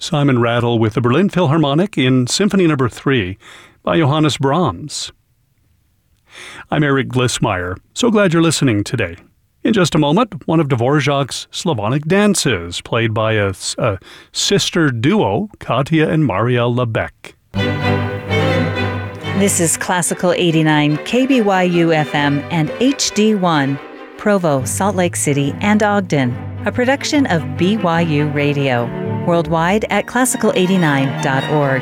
Simon Rattle with the Berlin Philharmonic in Symphony No. 3 by Johannes Brahms. I'm Eric Glissmeyer. So glad you're listening today. In just a moment, one of Dvorak's Slavonic dances, played by a sister duo, Katya and Marielle Lebec. This is Classical 89 KBYU FM and HD1, Provo, Salt Lake City, and Ogden, a production of BYU Radio. Worldwide at classical89.org.